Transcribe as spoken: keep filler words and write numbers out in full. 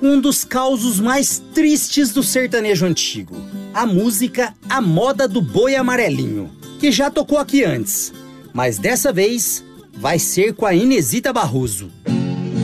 com um dos causos mais tristes do sertanejo antigo. A música A Moda do Boi Amarelinho, que já tocou aqui antes, mas dessa vez vai ser com a Inesita Barroso.